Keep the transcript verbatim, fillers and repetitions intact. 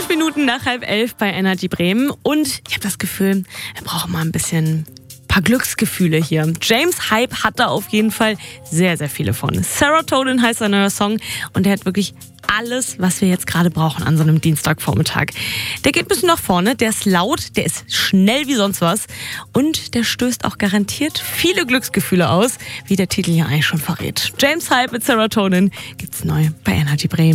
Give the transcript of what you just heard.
Fünf Minuten nach halb elf bei Energy Bremen. Und ich habe das Gefühl, wir brauchen mal ein bisschen paar Glücksgefühle hier. James Hype hat da auf jeden Fall sehr, sehr viele von. Serotonin heißt sein neuer Song und der hat wirklich alles, was wir jetzt gerade brauchen an so einem Dienstagvormittag. Der geht ein bisschen nach vorne, der ist laut, der ist schnell wie sonst was und der stößt auch garantiert viele Glücksgefühle aus, wie der Titel ja eigentlich schon verrät. James Hype mit Serotonin gibt's neu bei Energy Bremen.